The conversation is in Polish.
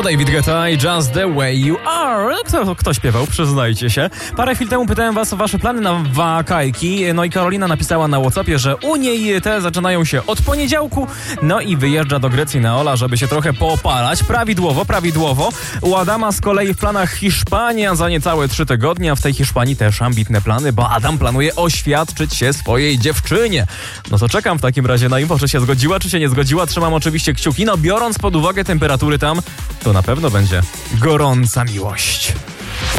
David Guetta i Just the Way You Are. Kto śpiewał? Przyznajcie się. Parę chwil temu pytałem was o wasze plany na wakajki. No i Karolina napisała na WhatsAppie, że u niej te zaczynają się od poniedziałku. No i wyjeżdża do Grecji na Ola, żeby się trochę poopalać. Prawidłowo. U Adama z kolei w planach Hiszpania za niecałe 3 tygodnie. A w tej Hiszpanii też ambitne plany, bo Adam planuje oświadczyć się swojej dziewczynie. No to czekam w takim razie na info, czy się zgodziła, czy się nie zgodziła. Trzymam oczywiście kciuki. No biorąc pod uwagę temperatury tam, to na pewno będzie gorąca miłość.